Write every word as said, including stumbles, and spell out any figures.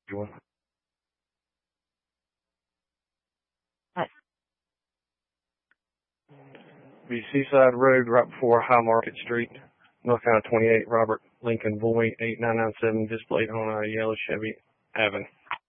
one. Be Seaside Road, right before High Market Street, North Carolina twenty-eight, Robert Lincoln Boyd, eight nine nine seven, displayed on a yellow Chevy Avon.